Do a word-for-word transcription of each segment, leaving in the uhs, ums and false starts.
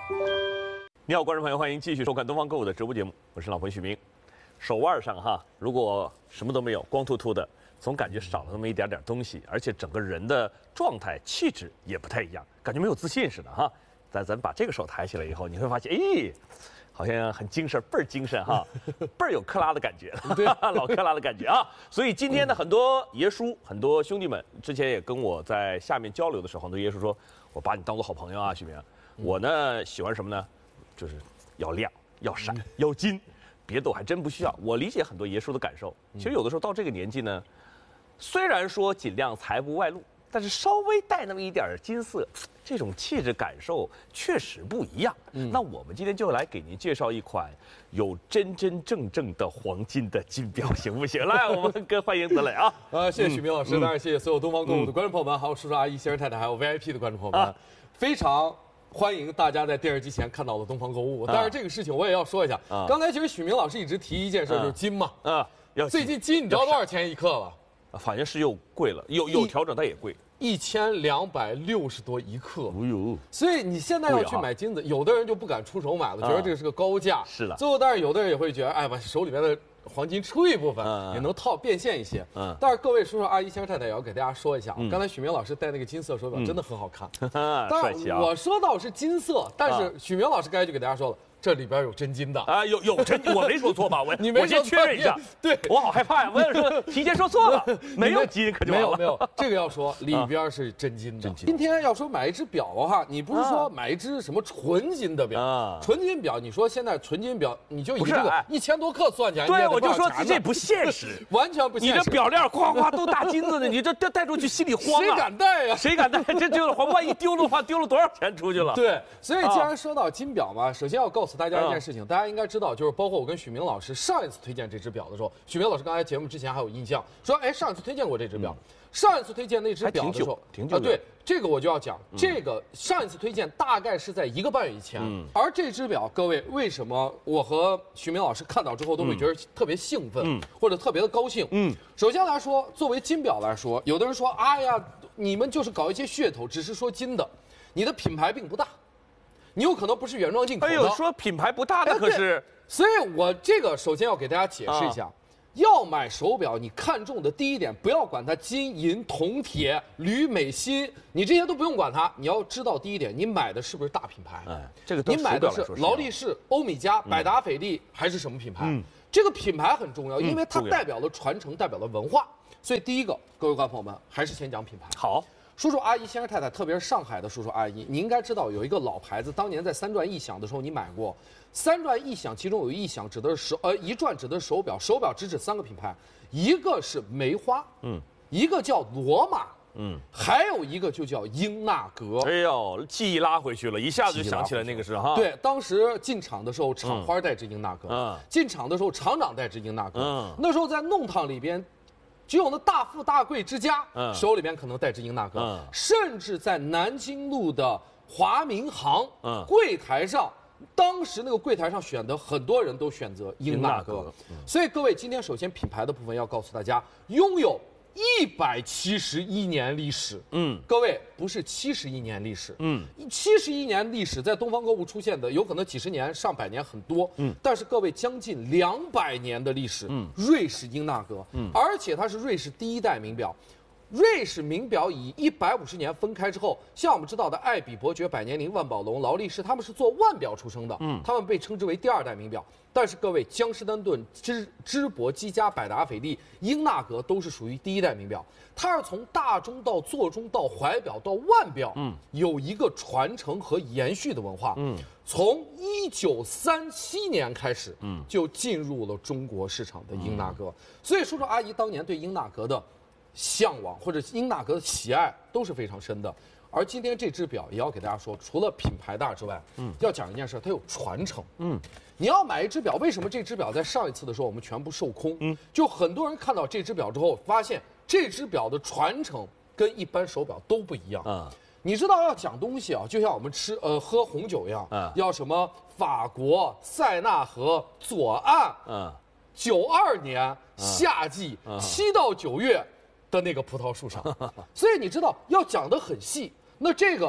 你好，观众朋友，欢迎继续收看东方购物的直播节目，我是老朋友许明。手腕上哈，如果什么都没有，光秃秃的，总感觉少了那么一点点东西，而且整个人的状态、气质也不太一样，感觉没有自信似的哈。但咱把这个手抬起来以后，你会发现，哎，好像很精神，倍儿精神哈，倍儿有克拉的感觉，对，老克拉的感觉啊。所以今天呢，很多爷叔、很多兄弟们之前也跟我在下面交流的时候，很多爷叔说，我把你当做好朋友啊，许明。我呢喜欢什么呢？就是要亮、要闪、要金，别的我还真不需要。我理解很多爷叔的感受。其实有的时候到这个年纪呢，虽然说尽量财不外露，但是稍微带那么一点金色，这种气质感受确实不一样。嗯、那我们今天就来给您介绍一款有真真正正的黄金的金表，行不行？来，我们跟欢迎德磊啊！ 呃，谢谢许明老师，当然谢谢所有东方购物的观众朋友们，还有叔叔阿姨、先生太太，还有 V I P 的观众朋友们，啊、非常欢迎大家在电视机前看到的东方购物。但是这个事情我也要说一下，啊、刚才其实许明老师一直提一件事，就是金嘛，啊，要最近金你知道多少钱一克了？ 反正是又贵了，有有调整，但也贵。 一千两百六十多一克，哎呦！所以你现在要去买金子，有的人就不敢出手买了，觉得这个是个高价。 是的。 最后，但是有的人也会觉得，哎，把手里面的黄金出一部分，也能套变现一些。嗯。但是各位叔叔阿姨、先生太太也要给大家说一下，刚才许明老师戴那个金色手表真的很好看， 帅气啊！ 我说到是金色，但是许明老师刚才就给大家说了。这里边有真金的啊，有有真金，我没说错吧？我你没我先确认一下， 对我好害怕呀！我要说提前说错了，没有金可就没有没有，这个要说里边是真金的。今天要说买一只表的话，你不是说买一只什么纯金的表，纯金表，你说现在纯金表你就以这个一千多克算起来， 对，我就说这不现实， 完全不现实。 你这表链夸夸都大金子的，你这带出去心里慌啊！ 谁敢戴呀？ 谁敢戴？这就万一丢了的话，丢了多少钱出去了？ 对，所以既然说到金表嘛，首先要告诉大家一件事情。大家应该知道，就是包括我跟许明老师上一次推荐这只表的时候，许明老师刚才节目之前还有印象，说，哎，上一次推荐过这只表，嗯、上一次推荐那只表的时候， 挺久， 啊，对，这个我就要讲，嗯、这个上一次推荐大概是在一个半月以前，嗯、而这只表，各位为什么我和许明老师看到之后都会觉得特别兴奋，嗯、或者特别的高兴？嗯，首先来说，作为金表来说，有的人说，哎呀，你们就是搞一些噱头，只是说金的，你的品牌并不大。你有可能不是原装进口的。 哎呦，说品牌不大，那可是。 哎、所以我这个首先要给大家解释一下，啊、要买手表，你看中的第一点，不要管它金银铜铁铝镁锌，你这些都不用管它。你要知道第一点，你买的是不是大品牌？哎， 这个你买的是劳力士、欧米茄、百达翡丽，还是什么品牌？嗯，这个品牌很重要，因为它代表了传承，代表了文化。所以第一个，各位观众朋友们，还是先讲品牌。 好。 叔叔阿姨、先生太太，特别是上海的叔叔阿姨，你应该知道有一个老牌子，当年在三转一响的时候你买过。三转一响，其中有一响指的是手，呃，一转指的是手表，手表只指三个品牌，一个是梅花，嗯，一个叫罗马，嗯，还有一个就叫英纳格。 哎呦，记忆拉回去了，一下子就想起来那个是哈。 对，当时进场的时候，厂花带着英纳格，嗯，进场的时候厂长带着英纳格，嗯，那时候在弄堂里边。只有那大富大贵之家，嗯、手里边可能带着英纳格，嗯、甚至在南京路的华民行、嗯、柜台上，当时那个柜台上选的很多人都选择英纳格。嗯、所以各位，今天首先品牌的部分要告诉大家，拥有一百七十一年历史。嗯，各位不是七十一年历史，嗯，七十一年历史在东方购物出现的有可能几十年、上百年很多，嗯，但是各位将近两百年的历史，嗯，瑞士英纳格，嗯，而且它是瑞士第一代名表。瑞士名表以一百五十年分开之后，像我们知道的艾比、伯爵、百年灵、万宝龙、劳力士，他们是做腕表出生的，嗯，他们被称之为第二代名表。但是各位，江诗丹顿、芝芝柏、积家、百达翡丽、英纳格都是属于第一代名表。它是从大钟到座钟到怀表到腕表，嗯，有一个传承和延续的文化，嗯，从一九三七年开始，嗯，就进入了中国市场的英纳格。嗯、所以叔叔阿姨当年对英纳格的向往或者英纳格的喜爱都是非常深的。而今天这只表也要给大家说，除了品牌大之外，嗯，要讲一件事，它有传承。嗯，你要买一只表，为什么这只表在上一次的时候我们全部售空？嗯，就很多人看到这只表之后，发现这只表的传承跟一般手表都不一样。啊，你知道要讲东西啊，就像我们吃呃喝红酒一样，啊，要什么法国塞纳河左岸，嗯，九二年夏季七到九月的那个葡萄树上，所以你知道要讲得很细。那这个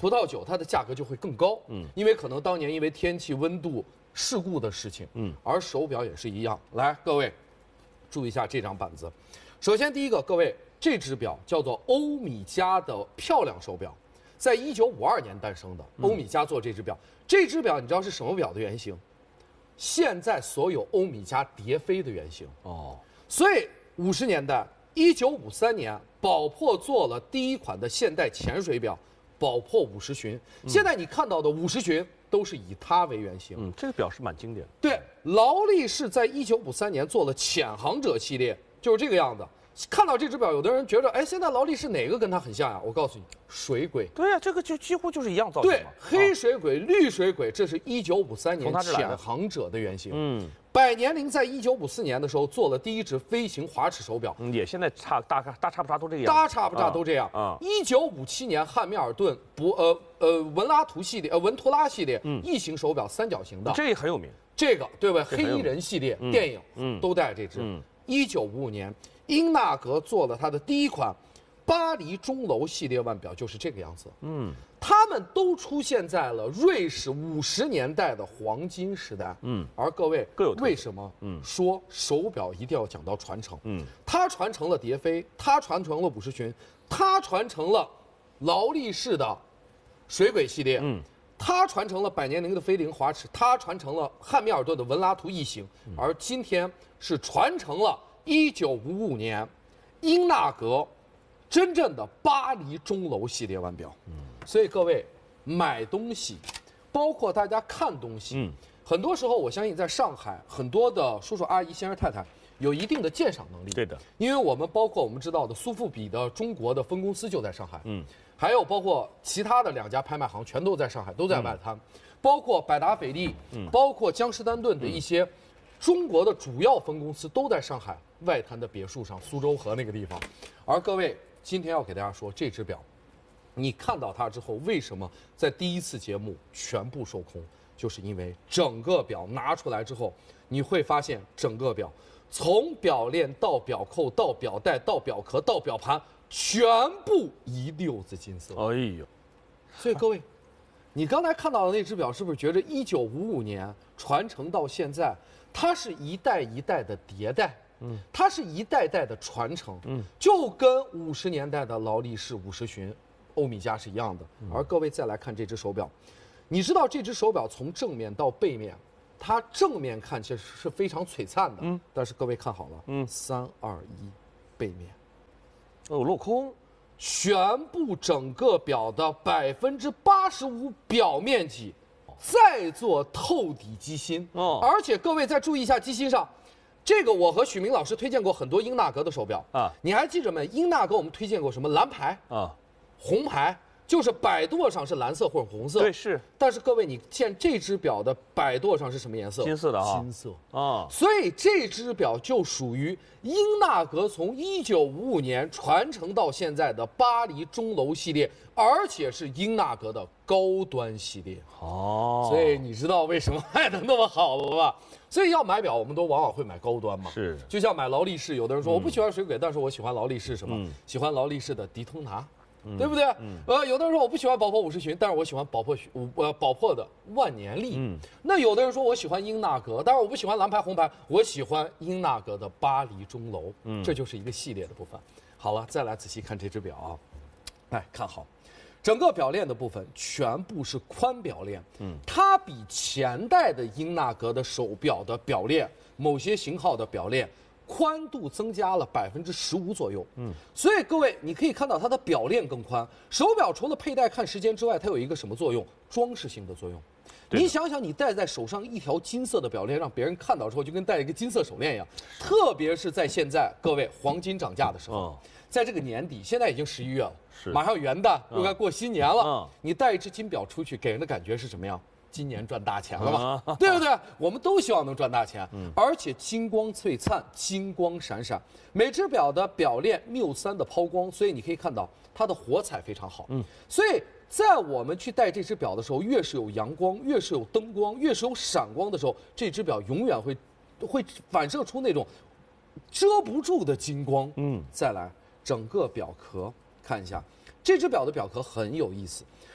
葡萄酒它的价格就会更高，嗯，因为可能当年因为天气、温度、事故的事情，嗯，而手表也是一样。来，各位注意一下这张板子。首先第一个，各位，这只表叫做欧米茄的漂亮手表，在一九五二年诞生的。欧米茄做这只表，这只表你知道是什么表的原型？现在所有欧米茄蝶飞的原型。哦，所以五十年代，一九五三年，宝珀做了第一款的现代潜水表，宝珀五十巡。现在你看到的五十巡都是以它为原型。 嗯，这个表是蛮经典的。 对，劳力士在一九五三年做了潜航者系列，就是这个样子。看到这只表，有的人觉得，哎，现在劳力士哪个跟它很像呀？我告诉你，水鬼。 对呀、啊，这个就几乎就是一样造型。 对，黑水鬼、哦、绿水鬼，这是一九五三年潜航者的原型。嗯，百年灵在一九五四年的时候做了第一只飞行滑尺手表， 嗯、也现在差大大差不差都这样， 大差不差都这样。啊，一九五七年汉密尔顿不呃呃文拉图系列呃文图拉系列异形手表三角形的， 这也很有名。 这个对吧？黑衣人系列、嗯、电影嗯都带这只。一九五五年。英纳格做了他的第一款巴黎钟楼系列腕表，就是这个样子。嗯，他们都出现在了瑞士五十年代的黄金时代。嗯，而各位各有为什么嗯说手表一定要讲到传承？嗯，它传承了蝶飞，它传承了五十巡，它传承了劳力士的水鬼系列。嗯，它传承了百年灵的飞灵滑尺，它传承了汉密尔顿的文拉图异形，嗯、而今天是传承了。一九五五年，英纳格真正的巴黎钟楼系列腕表。嗯，所以各位买东西，包括大家看东西，嗯，很多时候我相信在上海，很多的叔叔阿姨、先生太太有一定的鉴赏能力。 对的， 因为我们包括我们知道的苏富比的中国的分公司就在上海，嗯，还有包括其他的两家拍卖行全都在上海，都在外滩，嗯、包括百达翡丽，嗯，包括江诗丹顿的一些。中国的主要分公司都在上海外滩的别墅上，苏州河那个地方。而各位，今天要给大家说这只表，你看到它之后，为什么在第一次节目全部售空？就是因为整个表拿出来之后，你会发现整个表从表链到表扣到表带到表壳到表盘，全部一溜子金色。 哎呦， 所以各位，你刚才看到的那只表，是不是觉得一九五五年传承到现在？它是一代一代的迭代，嗯，它是一代代的传承，嗯，就跟五十年代的劳力士五十巡、欧米茄是一样的。嗯、而各位再来看这只手表，你知道这只手表从正面到背面，它正面看其实是非常璀璨的，嗯，但是各位看好了，嗯，三二一，背面， 哦，镂空， 全部整个表的百分之八十五表面积。再做透底机芯哦，而且各位再注意一下机芯上，这个我和许明老师推荐过很多英纳格的手表啊，你还记着没？英纳格我们推荐过什么蓝牌啊、红牌，就是摆舵上是蓝色或者红色。 对，是。 但是各位，你见这只表的摆舵上是什么颜色？ 金色的啊， 金色啊。所以这只表就属于英纳格从一九五五年传承到现在的巴黎钟楼系列，而且是英纳格的高端系列。哦，所以你知道为什么卖的那么好了吧？所以要买表，我们都往往会买高端嘛。 是， 就像买劳力士，有的人说我不喜欢水鬼，但是我喜欢劳力士什么？嗯、喜欢劳力士的迪通拿。嗯、对不对？嗯、呃，有的人说我不喜欢宝珀五十巡，但是我喜欢宝珀五呃宝珀的万年历。嗯，那有的人说我喜欢英纳格，但是我不喜欢蓝牌红牌，我喜欢英纳格的巴黎钟楼。嗯，这就是一个系列的部分。好了，再来仔细看这只表啊，哎，看好，整个表链的部分全部是宽表链。嗯，它比前代的英纳格的手表的表链，某些型号的表链。宽度增加了百分之十五左右，嗯，所以各位你可以看到它的表链更宽。手表除了佩戴看时间之外，它有一个什么作用？装饰性的作用。你想想，你戴在手上一条金色的表链，让别人看到之后就跟戴一个金色手链一样。特别是在现在各位黄金涨价的时候，哦、在这个年底，现在已经十一月了，是马上元旦，又该过新年了。嗯、你戴一只金表出去，给人的感觉是什么样？今年赚大钱了吧，啊、对不对？我们都希望能赚大钱，嗯、而且金光璀璨，金光闪闪。每只表的表链缪三的抛光，所以你可以看到它的火彩非常好。嗯，所以在我们去戴这只表的时候，越是有阳光，越是有灯光，越是有闪光的时候，这只表永远会会反射出那种遮不住的金光。嗯，再来整个表壳看一下，这只表的表壳很有意思。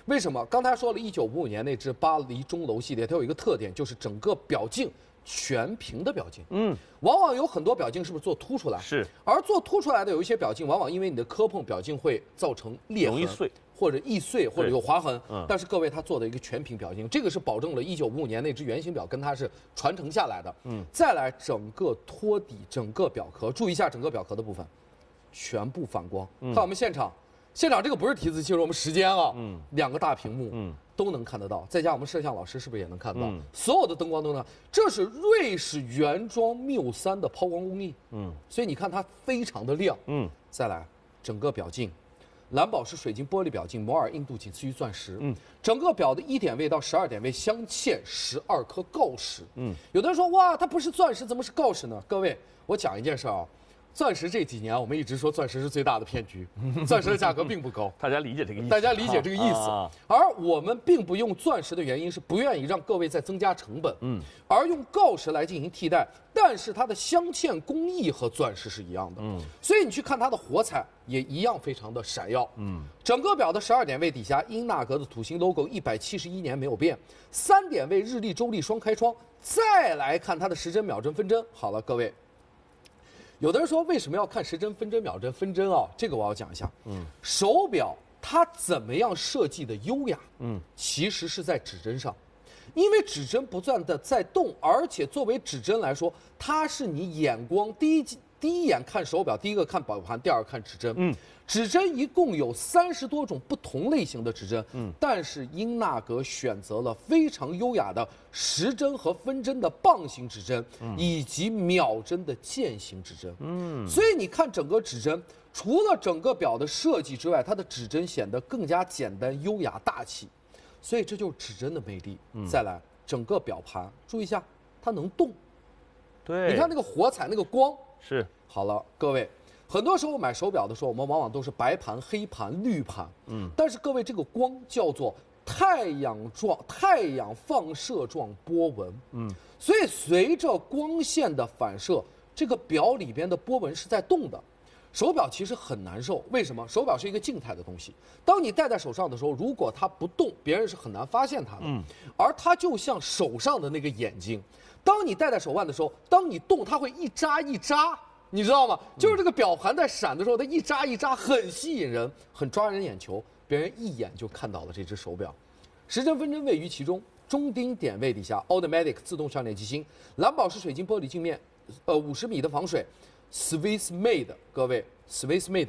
为什么？刚才说了，一九五五年那只巴黎钟楼系列，它有一个特点，就是整个表径全平的表径。嗯，往往有很多表径是不是做凸出来？ 是。 而做凸出来的有一些表径，往往因为你的磕碰，表径会造成裂痕， 容易碎， 或者易碎，或者有划痕。嗯。但是各位，它做的一个全平表径，这个是保证了一九五五年那只圆形表跟它是传承下来的。嗯。再来，整个托底，整个表壳，注意一下整个表壳的部分，全部反光。嗯。看我们现场。现场这个不是提字器，是我们时间啊，嗯，两个大屏幕，嗯，都能看得到，再加我们摄像老师是不是也能看得到？嗯、所有的灯光都能，这是瑞士原装缪三的抛光工艺，嗯，所以你看它非常的亮，嗯，再来整个表径，蓝宝石水晶玻璃表径，摩尔硬度仅次于钻石，嗯，整个表的一点位到十二点位镶嵌十二颗锆石，嗯，有的人说哇，它不是钻石，怎么是锆石呢？各位，我讲一件事啊。钻石这几年，我们一直说钻石是最大的骗局，钻石的价格并不高， 大家理解这个意思。 大家理解这个意思。啊、而我们并不用钻石的原因是不愿意让各位再增加成本，嗯，而用锆石来进行替代，但是它的镶嵌工艺和钻石是一样的，嗯，所以你去看它的火彩也一样非常的闪耀，嗯，整个表的十二点位底下英纳格的土星 logo 一百七十一年没有变，三点位日历周历双开窗，再来看它的时针秒针分针，好了，各位。有的人说为什么要看时针、分针、秒针、分针啊？这个我要讲一下。嗯，手表它怎么样设计的优雅？嗯，其实是在指针上，因为指针不断的在动，而且作为指针来说，它是你眼光第一第一眼看手表，第一个看表盘，第二个看指针。嗯，指针一共有三十多种不同类型的指针。嗯，但是英纳格选择了非常优雅的时针和分针的棒形指针，嗯、以及秒针的键形指针。嗯，所以你看整个指针，除了整个表的设计之外，它的指针显得更加简单、优雅、大气。所以这就是指针的魅力。嗯、再来，整个表盘，注意一下，它能动。 对， 你看那个火彩，那个光。 是。 好了，各位，很多时候买手表的时候，我们往往都是白盘、黑盘、绿盘。嗯，但是各位，这个光叫做太阳状、太阳放射状波纹。嗯，所以随着光线的反射，这个表里边的波纹是在动的。手表其实很难受，为什么？手表是一个静态的东西，当你戴在手上的时候，如果它不动，别人是很难发现它的。嗯，而它就像手上的那个眼睛，当你戴在手腕的时候，当你动，它会一眨一眨。你知道吗？就是这个表盘在闪的时候，它一眨一眨，很吸引人，很抓人眼球，别人一眼就看到了这只手表。时针分针位于其中，中丁点位底下 ，Automatic 自动上链机芯，蓝宝石水晶玻璃镜面，呃，五十米的防水 ，Swiss Made， 各位 ，Swiss Made。